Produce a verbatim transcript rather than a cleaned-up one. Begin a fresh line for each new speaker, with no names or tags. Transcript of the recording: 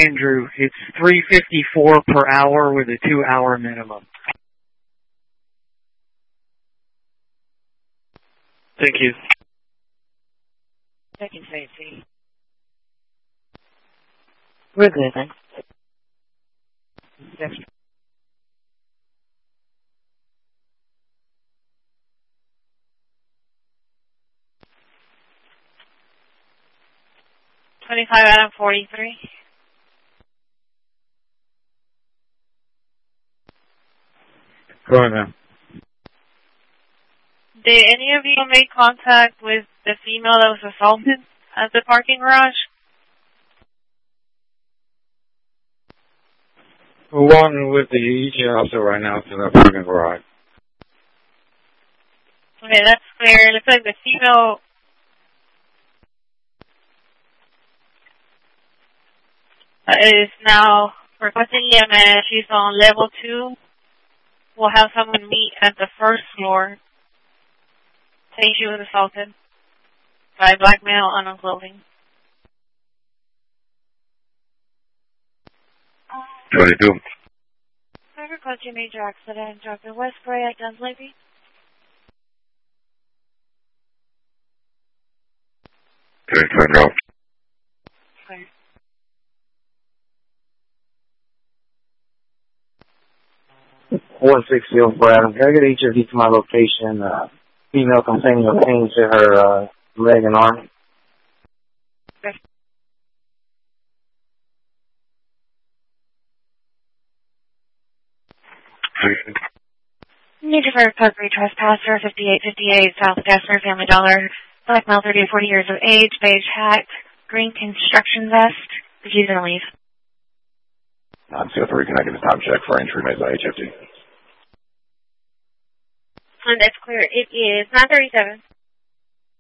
Andrew. It's three fifty-four per hour with a two-hour minimum. Thank you.
Second safety.
We're good, thanks.
Yes.
twenty-five out of forty-three.
Go ahead, ma'am.
Did any of you make contact with the female that was assaulted at the parking garage?
We're walking with the E J officer right now to the parking garage.
Okay, that's clear. It looks like the female is now requesting E M S. She's on level two. We'll have someone meet at the first floor. Say she was assaulted by a black male on clothing.
twenty-two.
I request a major accident. Doctor Westbury at Guns Levy.
Okay, turn off.
Clear.
one sixty oh four Adam. Can I get each of you to my location? Uh, female complaining of pain to her uh, leg and arm.
Okay. Major for recovery trespasser, fifty-eight fifty-eight South Gassner, Family Dollar, black male, thirty to forty years of age, beige hat, green construction vest, refusing to leave.
nine zero three, can I get a time check for entry made by H F D?
And that's clear. It is nine thirty-seven.